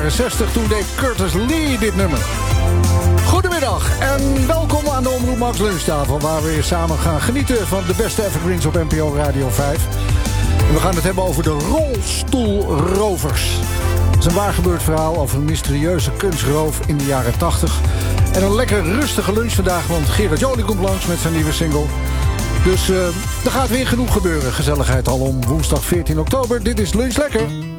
jaren 60. Toen deed Curtis Lee dit nummer. Goedemiddag en welkom aan de Omroep Max Lunchtafel, waar we weer samen gaan genieten van de beste evergreens op NPO Radio 5. En we gaan het hebben over de rolstoelrovers. Het is een waargebeurd verhaal over een mysterieuze kunstroof in de jaren 80. En een lekker rustige lunch vandaag, want Gerard Joling komt langs met zijn nieuwe single. Dus er gaat weer genoeg gebeuren. Gezelligheid al om woensdag 14 oktober. Dit is Lunch Lekker.